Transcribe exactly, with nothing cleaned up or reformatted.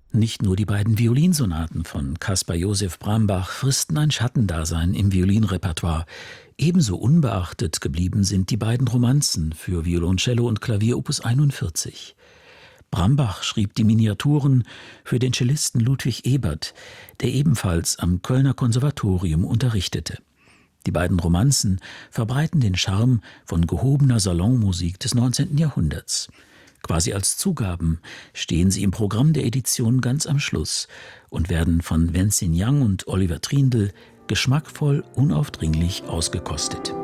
Nicht nur die beiden Violinsonaten von Caspar Joseph Brambach fristen ein Schattendasein im Violinrepertoire. Ebenso unbeachtet geblieben sind die beiden Romanzen für Violoncello und Klavier Opus einundvierzig. Brambach schrieb die Miniaturen für den Cellisten Ludwig Ebert, der ebenfalls am Kölner Konservatorium unterrichtete. Die beiden Romanzen verbreiten den Charme von gehobener Salonmusik des neunzehnten Jahrhunderts. Quasi als Zugaben stehen sie im Programm der Edition ganz am Schluss und werden von Wenzin Yang und Oliver Trindl geschmackvoll unaufdringlich ausgekostet.